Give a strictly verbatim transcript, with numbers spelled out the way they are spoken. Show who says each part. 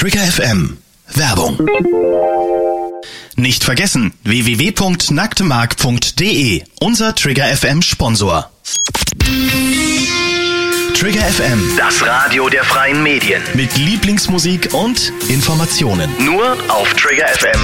Speaker 1: Trigger F M. Werbung. Nicht vergessen, w w w punkt nacktemark punkt d e, unser Trigger F M Sponsor. Trigger F M,
Speaker 2: das Radio der freien Medien.
Speaker 1: mit Lieblingsmusik und Informationen.
Speaker 2: Nur auf Trigger F M